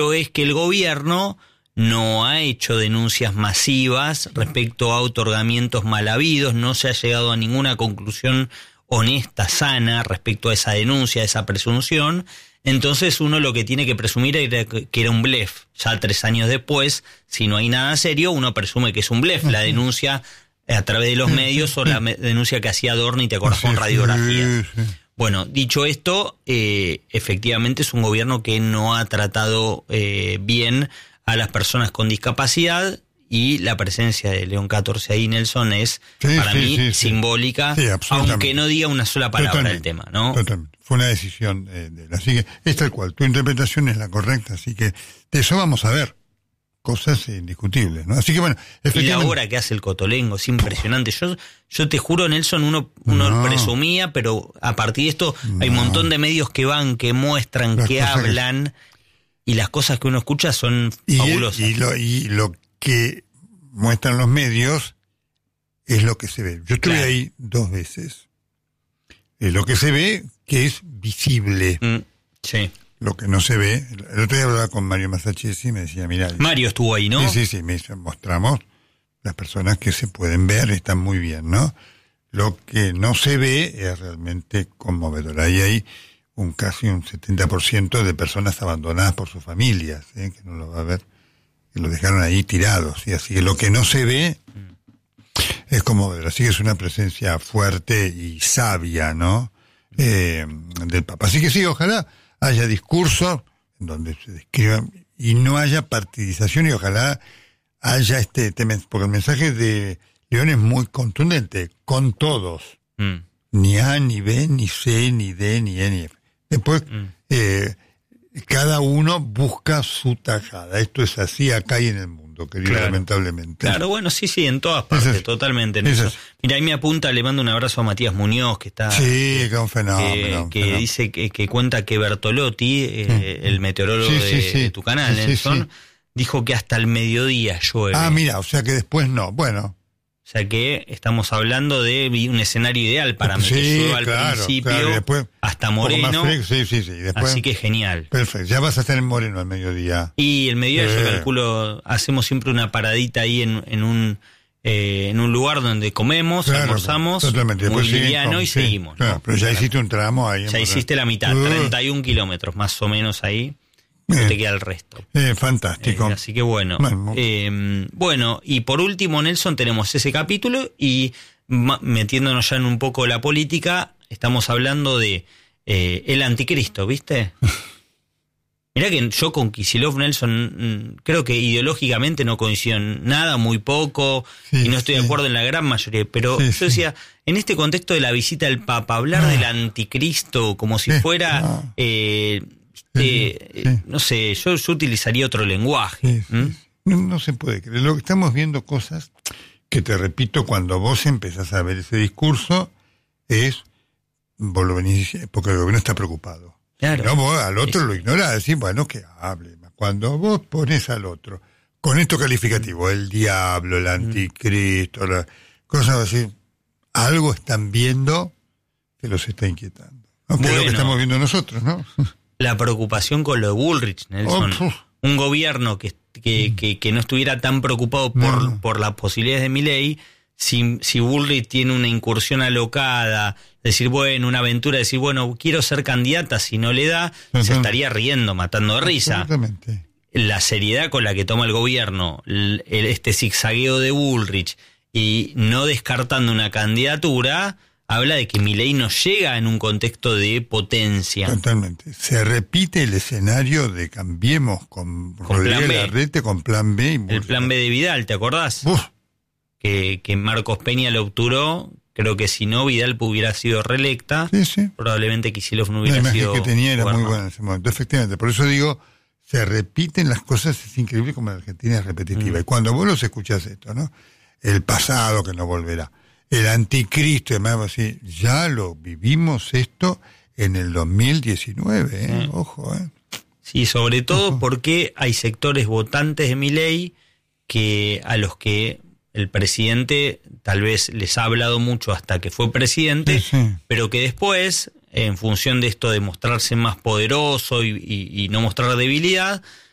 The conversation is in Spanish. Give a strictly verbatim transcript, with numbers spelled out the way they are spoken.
es que el gobierno no ha hecho denuncias masivas respecto a otorgamientos mal habidos, no se ha llegado a ninguna conclusión honesta, sana, respecto a esa denuncia, a esa presunción. Entonces uno lo que tiene que presumir era que era un blef. Ya tres años después, si no hay nada serio, uno presume que es un blef, la denuncia a través de los medios o la denuncia que hacía Adorni, te acordás, con radiografías. Bueno, dicho esto, eh, efectivamente es un gobierno que no ha tratado eh, bien a las personas con discapacidad, y la presencia de León catorce ahí, Nelson, es sí, para sí, mí sí, simbólica, sí, aunque no diga una sola palabra totalmente, del tema, ¿no? Totalmente. Fue una decisión eh, de él. Así que es tal cual, tu interpretación es la correcta, así que de eso vamos a ver cosas indiscutibles, ¿no? Así que bueno, efectivamente... Y la obra que hace el Cotolengo es impresionante. Yo yo te juro, Nelson, uno uno no. presumía, pero a partir de esto no. hay un montón de medios que van, que muestran, las que hablan, que... y las cosas que uno escucha son y, fabulosas. Y lo, y lo que muestran los medios es lo que se ve. Yo estuve claro. ahí dos veces. Es lo que se ve, que es visible. Mm, sí. Lo que no se ve. El otro día hablaba con Mario Masachesi y me decía, mira... Mario estuvo ahí, ¿no? Sí, sí, sí. Me dice, mostramos las personas que se pueden ver, están muy bien, ¿no? Lo que no se ve es realmente conmovedor. Ahí hay un casi un setenta por ciento de personas abandonadas por sus familias, ¿eh? Que no lo va a ver, que lo dejaron ahí tirados. Y así que lo que no se ve es conmovedor. Así que es una presencia fuerte y sabia, ¿no? Eh, del Papa. Así que sí, ojalá haya discursos en donde se describan y no haya partidización, y ojalá haya este tema, porque el mensaje de León es muy contundente, con todos. Mm. Ni A, ni B, ni C, ni D, ni E, ni F. Después, mm. eh, cada uno busca su tajada. Esto es así acá y en el mundo, querido, claro. lamentablemente. Claro, bueno, sí, sí, en todas partes, es totalmente. En eso. Mira, ahí me apunta, le mando un abrazo a Matías Muñoz, que está... Sí, que es un fenómeno. Que, que fenómeno. dice que, que cuenta que Bertolotti, eh, sí. el meteorólogo sí, sí, de, sí. de tu canal, sí, Nelson, sí, sí. dijo que hasta el mediodía llueve. Ah, mira, o sea que después no, bueno... O sea que estamos hablando de un escenario ideal para mí, sí, que llueva al claro, principio claro, después, hasta Moreno. Sí, sí, sí. Después, así que genial. Perfecto, ya vas a estar en Moreno al mediodía. Y el mediodía eh. yo calculo, hacemos siempre una paradita ahí en, en un eh, en un lugar donde comemos, claro, almorzamos, totalmente. Muy liviano y sí, seguimos. Claro, ¿no? Pero ya hiciste un tramo ahí. Ya hiciste la mitad, uh. treinta y un kilómetros más o menos ahí. No te queda el resto. Eh, fantástico. Eh, así que bueno. Bueno. Eh, bueno, y por último, Nelson, tenemos ese capítulo y ma- metiéndonos ya en un poco la política, estamos hablando de eh, el anticristo, ¿viste? Mirá que yo con Kicillof, Nelson, creo que ideológicamente no coincido en nada, muy poco, sí, y no estoy sí. de acuerdo en la gran mayoría, pero sí, yo decía, sí. en este contexto de la visita del Papa, hablar ah. del anticristo como si sí. fuera... Ah. Eh, Eh, sí, sí. No sé, yo, yo utilizaría otro lenguaje. Sí, sí. No, no se puede creer. Lo que estamos viendo cosas que, te repito, cuando vos empezás a ver ese discurso, es vos lo venís diciendo, porque el gobierno está preocupado. Claro. No, vos al otro es... lo ignorás, decís, bueno, que hable. Cuando vos pones al otro con esto calificativo, el diablo, el anticristo, la, cosas así, algo están viendo que los está inquietando. ¿No? Que bueno, es lo que estamos viendo nosotros, ¿no? La preocupación con lo de Bullrich, Nelson. Oh, un gobierno que, que, que, que no estuviera tan preocupado por, no. por las posibilidades de Milei, si, si Bullrich tiene una incursión alocada, decir, bueno, una aventura, decir, bueno, quiero ser candidata, si no le da, uh-huh. se estaría riendo, matando de risa. Exactamente. La seriedad con la que toma el gobierno, el, el, este zigzagueo de Bullrich, y no descartando una candidatura... habla de que Milei no llega en un contexto de potencia. Totalmente. Se repite el escenario de Cambiemos con, con Rodríguez Larreta, con plan B. Y el plan B de Vidal, ¿te acordás? Uf. Que, que Marcos Peña lo obturó. Creo que si no, Vidal hubiera sido reelecta. Sí, sí. Probablemente Kicillof no hubiera sido... La sido imagen que tenía era gobernador. Muy buena en ese momento. Efectivamente. Por eso digo, se repiten las cosas. Es increíble como la Argentina es repetitiva. Mm. Y cuando vos los escuchás esto, ¿no? El pasado que no volverá. El anticristo, además, así, ya lo vivimos esto en el dos mil diecinueve, ¿eh? Mm. Ojo, ¿eh? Sí, sobre todo Ojo. Porque hay sectores votantes de Milei que a los que el presidente tal vez les ha hablado mucho hasta que fue presidente, sí, sí. pero que después, en función de esto de mostrarse más poderoso y, y, y no mostrar debilidad,